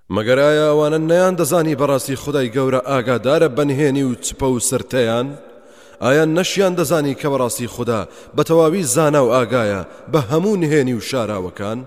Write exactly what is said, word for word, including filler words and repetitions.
مەگەر ئایا ئەوانە نەیان دەزانی بەڕاستی خودای گەورە ئاگادارە بەنهێنی و چپە و سرتەیان؟ ئایا نەشیان دەزانی کە بەڕاستی خوددا بە تەواوی زانا و ئاگایە بە هەموو نهێنی و شاراوەکان؟